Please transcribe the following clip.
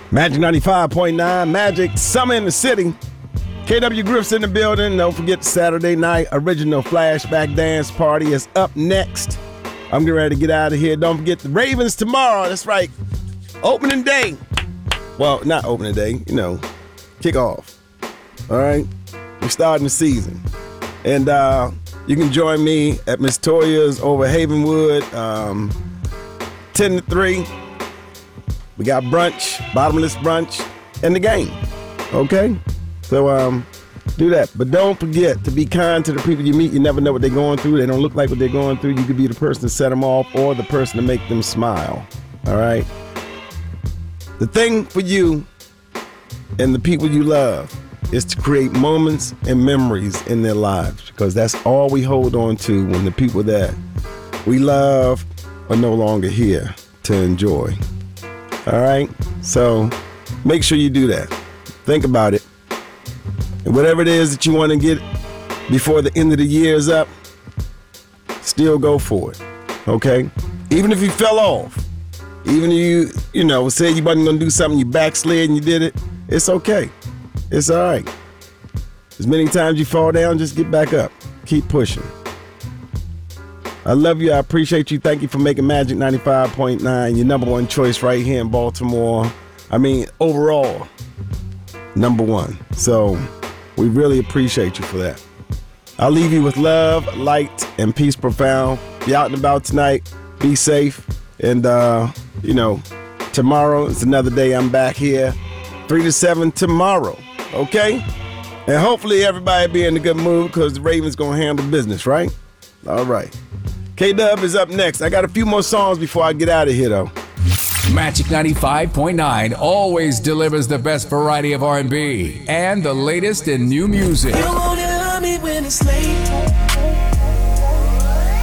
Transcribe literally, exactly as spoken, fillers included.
Magic ninety-five point nine, Magic Summer in the City. K W Griff's in the building. Don't forget Saturday night original flashback dance party is up next. I'm getting ready to get out of here. Don't forget the Ravens tomorrow. That's right. Opening day. Well, not opening day, you know, kickoff. All right? We're starting the season. And uh, you can join me at Miss Toya's over Havenwood, um, ten to three. We got brunch, bottomless brunch, and the game. Okay? So um, do that. But don't forget to be kind to the people you meet. You never know what they're going through. They don't look like what they're going through. You could be the person to set them off or the person to make them smile. All right? The thing for you and the people you love is to create moments and memories in their lives, because that's all we hold on to when the people that we love are no longer here to enjoy. All right? So make sure you do that. Think about it. And whatever it is that you want to get before the end of the year is up, still go for it. Okay? Even if you fell off, even if you, you know, said you wasn't going to do something, you backslid and you did it, it's okay. It's all right. As many times you fall down, just get back up. Keep pushing. I love you. I appreciate you. Thank you for making Magic ninety-five point nine your number one choice right here in Baltimore. I mean, overall, number one. So we really appreciate you for that. I'll leave you with love, light, and peace profound. Be out and about tonight. Be safe. And, uh, you know, tomorrow is another day. I'm back here, three to seven tomorrow. Okay? And hopefully everybody be in a good mood, because the Ravens going to handle business, right? All right. K-Dub is up next. I got a few more songs before I get out of here, though. Magic ninety-five point nine always delivers the best variety of R and B and the latest in new music. You don't wanna love me when it's late.